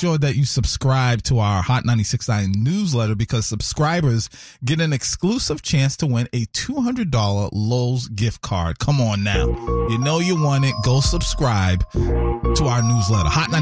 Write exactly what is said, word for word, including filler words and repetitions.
sure that you subscribe to our Hot ninety-six point nine newsletter because subscribers get an exclusive chance to win a two hundred dollars Lowe's gift card. Come on now. You know you want it. Go subscribe to our newsletter. Hot